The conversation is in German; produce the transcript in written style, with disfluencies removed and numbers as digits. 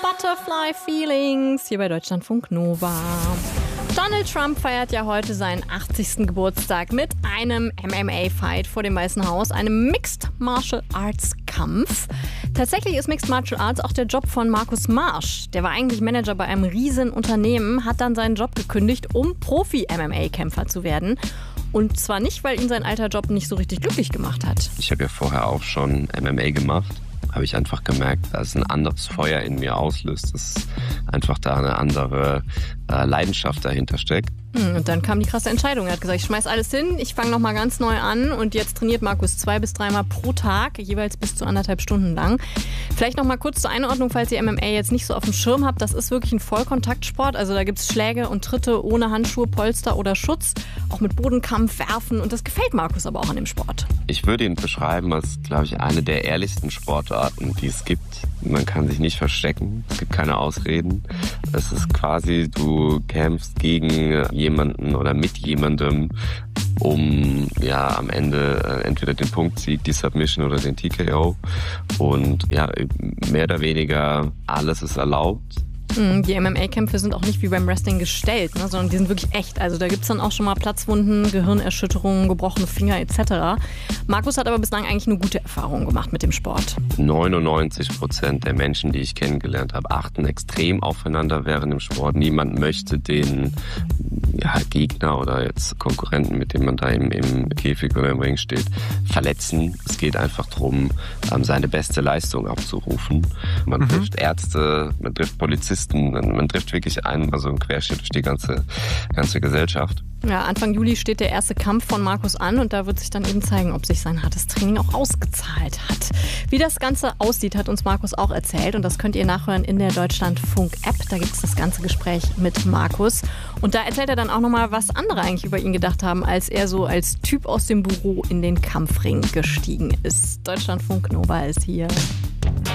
Butterfly Feelings hier bei Deutschlandfunk Nova. Donald Trump feiert ja heute seinen 80. Geburtstag mit einem MMA-Fight vor dem Weißen Haus, einem Mixed Martial Arts Kampf. Tatsächlich ist Mixed Martial Arts auch der Job von Markus Marsch. Der war eigentlich Manager bei einem riesen Unternehmen, hat dann seinen Job gekündigt, um Profi-MMA-Kämpfer zu werden. Und zwar nicht, weil ihn sein alter Job nicht so richtig glücklich gemacht hat. Ich habe ja vorher auch schon MMA gemacht. Habe ich einfach gemerkt, dass ein anderes Feuer in mir auslöst, dass einfach da eine andere Leidenschaft dahinter steckt. Und dann kam die krasse Entscheidung. Er hat gesagt, ich schmeiß alles hin, ich fange nochmal ganz neu an und jetzt trainiert Markus 2 bis 3 Mal pro Tag, jeweils bis zu 1,5 Stunden lang. Vielleicht nochmal kurz zur Einordnung, falls ihr MMA jetzt nicht so auf dem Schirm habt. Das ist wirklich ein Vollkontaktsport, also da gibt es Schläge und Tritte ohne Handschuhe, Polster oder Schutz, auch mit Bodenkampf, Werfen und das gefällt Markus aber auch an dem Sport. Ich würde ihn beschreiben als, glaube ich, eine der ehrlichsten Sportarten, die es gibt. Man kann sich nicht verstecken, es gibt keine Ausreden. Es ist quasi, du kämpfst gegen jemanden oder mit jemandem, um ja am Ende entweder den Punktsieg, die Submission oder den TKO. Und ja, mehr oder weniger alles ist erlaubt. Die MMA-Kämpfe sind auch nicht wie beim Wrestling gestellt, ne, sondern die sind wirklich echt. Also da gibt es dann auch schon mal Platzwunden, Gehirnerschütterungen, gebrochene Finger etc. Markus hat aber bislang eigentlich nur gute Erfahrungen gemacht mit dem Sport. 99% der Menschen, die ich kennengelernt habe, achten extrem aufeinander während dem Sport. Niemand möchte den Gegner oder jetzt Konkurrenten, mit dem man da im Käfig oder im Ring steht, verletzen. Es geht einfach darum, seine beste Leistung abzurufen. Man trifft Ärzte, man trifft Polizisten, man trifft wirklich einen, also einen Querschnitt durch die ganze Gesellschaft. Ja, Anfang Juli steht der erste Kampf von Markus an und da wird sich dann eben zeigen, ob sich sein hartes Training auch ausgezahlt hat. Wie das Ganze aussieht, hat uns Markus auch erzählt und das könnt ihr nachhören in der Deutschlandfunk-App. Da gibt es das ganze Gespräch mit Markus und da erzählt er dann auch nochmal, was andere eigentlich über ihn gedacht haben, als er so als Typ aus dem Büro in den Kampfring gestiegen ist. Deutschlandfunk Nova ist hier.